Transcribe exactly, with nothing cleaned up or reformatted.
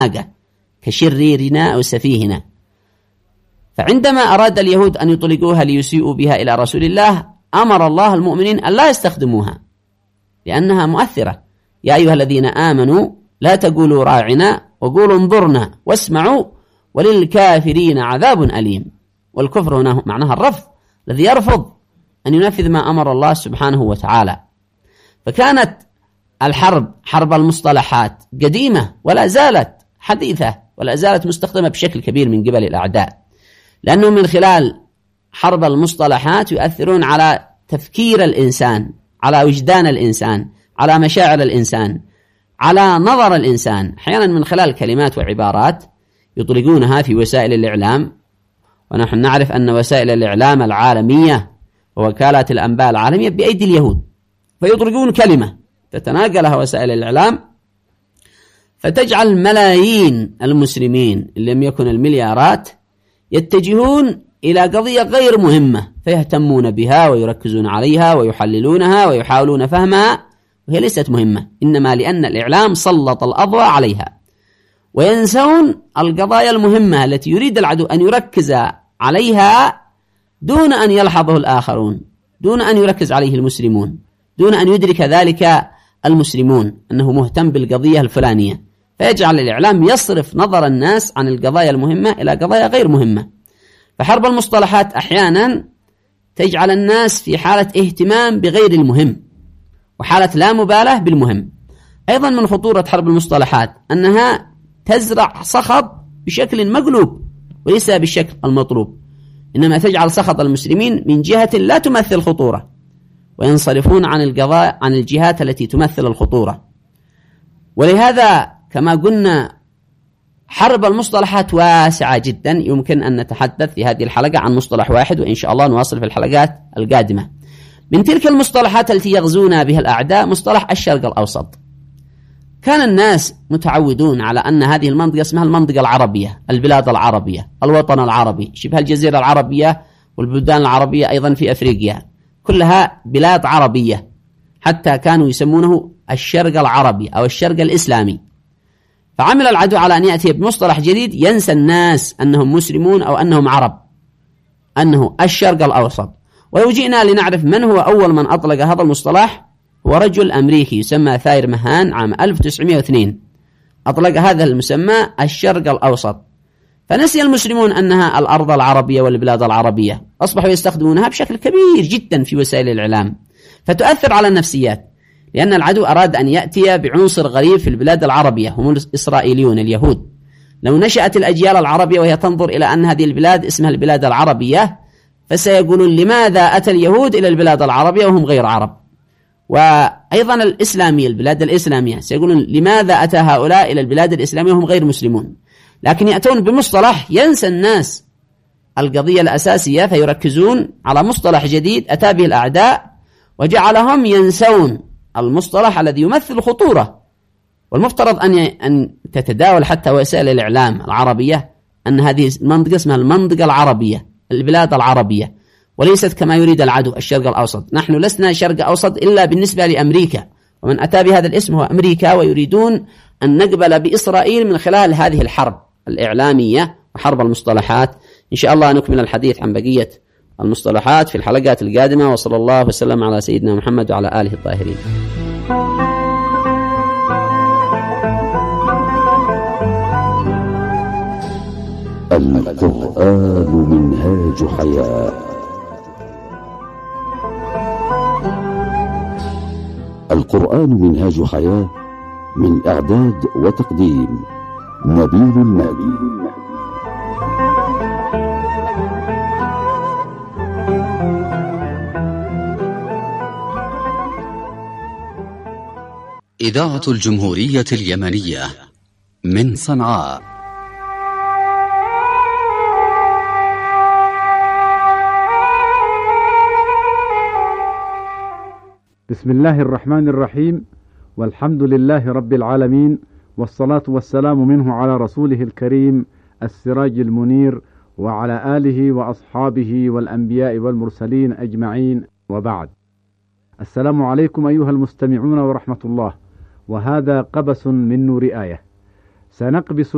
كشريرنا أو سفيهنا. فعندما أراد اليهود أن يطلقوها ليسيئوا بها إلى رسول الله أمر الله المؤمنين أن لا يستخدموها لأنها مؤثرة. يا أيها الذين آمنوا لا تقولوا راعنا وقولوا انظرنا واسمعوا وللكافرين عذاب أليم. والكفر هنا معناها الرفض، الذي يرفض أن ينفذ ما أمر الله سبحانه وتعالى. فكانت الحرب حرب المصطلحات قديمة ولا زالت حديثة ولا زالت مستخدمة بشكل كبير من قبل الأعداء، لأنهم من خلال حرب المصطلحات يؤثرون على تفكير الإنسان، على وجدان الإنسان، على مشاعر الإنسان، على نظر الإنسان، أحيانا من خلال كلمات وعبارات يطلقونها في وسائل الإعلام. ونحن نعرف أن وسائل الإعلام العالمية ووكالات الأنباء العالمية بأيدي اليهود، فيطلقون كلمة تتناقلها وسائل الإعلام فتجعل ملايين المسلمين إن لم يكن المليارات يتجهون إلى قضية غير مهمة فيهتمون بها ويركزون عليها ويحللونها ويحاولون فهمها، وهي ليست مهمة، إنما لأن الإعلام سلط الأضواء عليها، وينسون القضايا المهمة التي يريد العدو أن يركز عليها دون أن يلحظه الآخرون، دون أن يركز عليه المسلمون، دون أن يدرك ذلك المسلمون أنه مهتم بالقضية الفلانية، فيجعل الإعلام يصرف نظر الناس عن القضايا المهمة إلى قضايا غير مهمة. فحرب المصطلحات أحيانا تجعل الناس في حالة اهتمام بغير المهم وحالة لا مبالاة بالمهم. أيضا من خطورة حرب المصطلحات أنها تزرع سخط بشكل مقلوب وليس بالشكل المطلوب، إنما تجعل سخط المسلمين من جهة لا تمثل خطورة وينصرفون عن القضاء عن الجهات التي تمثل الخطورة. ولهذا كما قلنا حرب المصطلحات واسعة جدا، يمكن أن نتحدث في هذه الحلقة عن مصطلح واحد وإن شاء الله نواصل في الحلقات القادمة. من تلك المصطلحات التي يغزون بها الأعداء مصطلح الشرق الأوسط. كان الناس متعودون على أن هذه المنطقة اسمها المنطقة العربية، البلاد العربية، الوطن العربي، شبه الجزيرة العربية والبلدان العربية أيضا في أفريقيا، كلها بلاد عربية، حتى كانوا يسمونه الشرق العربي أو الشرق الإسلامي. فعمل العدو على أن يأتي بمصطلح جديد ينسى الناس أنهم مسلمون أو أنهم عرب، أنه الشرق الأوسط. ولو جئنا لنعرف من هو أول من أطلق هذا المصطلح، هو رجل أمريكي يسمى ثاير مهان عام ألف وتسعمائة واثنين، أطلق هذا المسمى الشرق الأوسط. فنسي المسلمون أنها الأرض العربية والبلاد العربية، أصبحوا يستخدمونها بشكل كبير جدا في وسائل الإعلام، فتؤثر على النفسيات، لأن العدو أراد أن يأتي بعنصر غريب في البلاد العربية، هم الإسرائيليون اليهود. لو نشأت الأجيال العربية وهي تنظر إلى أن هذه البلاد اسمها البلاد العربية، فسيقولون لماذا أتى اليهود إلى البلاد العربية وهم غير عرب؟ وأيضا الإسلامية، البلاد الإسلامية، سيقولون لماذا أتى هؤلاء إلى البلاد الإسلامية وهم غير مسلمون؟ لكن يأتون بمصطلح ينسى الناس القضية الأساسية، فيركزون على مصطلح جديد أتى به الأعداء وجعلهم ينسون المصطلح الذي يمثل خطورة. والمفترض أن أن تتداول حتى وسائل الإعلام العربية أن هذه المنطقة اسمها المنطقة العربية، البلاد العربية، وليست كما يريد العدو الشرق الأوسط. نحن لسنا شرق أوسط إلا بالنسبة لأمريكا، ومن أتى بهذا الاسم هو أمريكا، ويريدون أن نقبل بإسرائيل من خلال هذه الحرب الإعلامية وحرب المصطلحات. إن شاء الله نكمل الحديث عن بقية المصطلحات في الحلقات القادمة، وصلى الله وسلم على سيدنا محمد وعلى آله الطاهرين. القرآن منهاج حياة. القرآن منهاج حياة، من إعداد وتقديم نبيل المالي. إذاعة الجمهورية اليمنية من صنعاء. بسم الله الرحمن الرحيم، والحمد لله رب العالمين، والصلاة والسلام منه على رسوله الكريم السراج المنير، وعلى آله وأصحابه والأنبياء والمرسلين أجمعين، وبعد. السلام عليكم أيها المستمعون ورحمة الله. وهذا قبس من نور آية، سنقبس